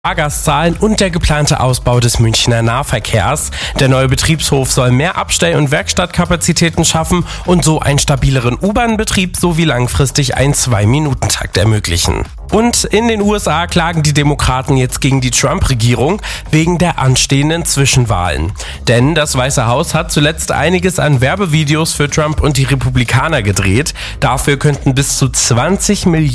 Fahrgastzahlen und der geplante Ausbau des Münchner Nahverkehrs. Der neue Betriebshof soll mehr Abstell- und Werkstattkapazitäten schaffen und so einen stabileren U-Bahn-Betrieb sowie langfristig einen 2-Minuten-Takt ermöglichen. Und in den USA klagen die Demokraten jetzt gegen die Trump-Regierung wegen der anstehenden Zwischenwahlen. Denn das Weiße Haus hat zuletzt einiges an Werbevideos für Trump und die Republikaner gedreht. Dafür könnten bis zu 20 Millionen